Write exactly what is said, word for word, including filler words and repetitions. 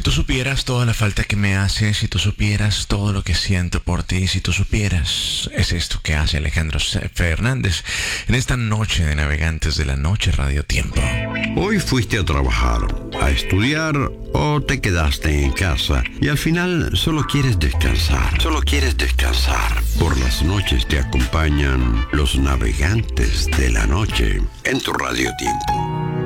tú supieras toda la falta que me haces, si tú supieras todo lo que siento por ti, si tú supieras, es esto que hace Alejandro Fernández en esta noche de Navegantes de la Noche Radio Tiempo. Hoy fuiste a trabajar, a estudiar o te quedaste en casa y al final solo quieres descansar. Solo quieres descansar. Por las noches te acompañan los Navegantes de la Noche en tu Radio Tiempo.